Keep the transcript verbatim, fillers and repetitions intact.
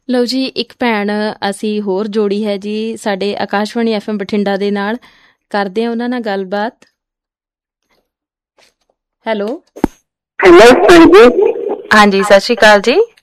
ਲਓ ਜੀ, ਇੱਕ ਭੈਣ ਅਸੀਂ ਹੋਰ ਜੋੜੀ ਹੈ ਜੀ ਸਾਡੇ ਆਕਾਸ਼ਵਾਣੀ ਐਫ ਐਮ ਬਠਿੰਡਾ ਦੇ ਨਾਲ। ਕਰਦੇ ਹਾਂ ਉਹਨਾਂ ਨਾਲ ਗੱਲਬਾਤ। ਹੈਲੋ ਹੈਲੋ, ਹਾਂਜੀ ਹਾਂਜੀ, ਸਤਿ ਸ਼੍ਰੀ ਅਕਾਲ ਜੀ।